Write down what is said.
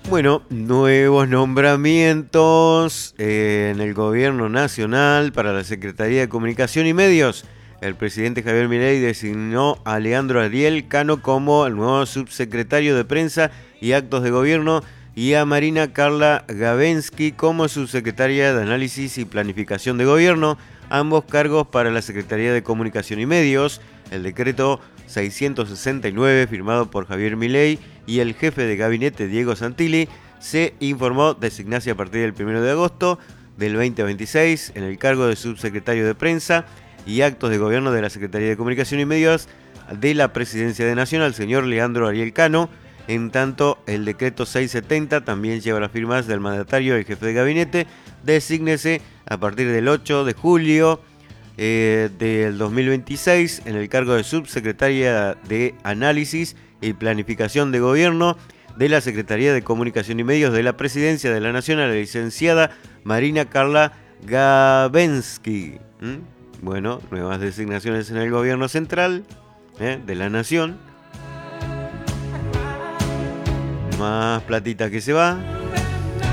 Bueno, nuevos nombramientos en el gobierno nacional para la Secretaría de Comunicación y Medios. El presidente Javier Milei designó a Leandro Ariel Cano como el nuevo subsecretario de Prensa y Actos de Gobierno y a Marina Carla Gavensky como subsecretaria de Análisis y Planificación de Gobierno, ambos cargos para la Secretaría de Comunicación y Medios. El decreto 669, firmado por Javier Milei y el jefe de gabinete Diego Santilli, se informó designarse a partir del 1 de agosto del 2026 en el cargo de subsecretario de Prensa y Actos de Gobierno de la Secretaría de Comunicación y Medios de la Presidencia de Nación al señor Leandro Ariel Cano. En tanto, el decreto 670 también lleva las firmas del mandatario y el jefe de gabinete. Desígnese a partir del 8 de julio del 2026 en el cargo de subsecretaria de Análisis y Planificación de Gobierno de la Secretaría de Comunicación y Medios de la Presidencia de la Nación a la licenciada Marina Carla Gavensky. Bueno, nuevas designaciones en el gobierno central de la Nación. Más platita que se va.